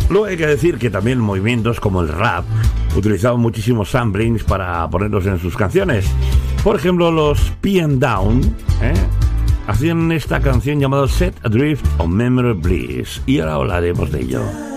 Luego hay que decir que también movimientos como el rap utilizaban muchísimos samplings para ponerlos en sus canciones. Por ejemplo, los P&D Down hacían esta canción llamada Set Adrift on Memory Bliss, y ahora hablaremos de ello.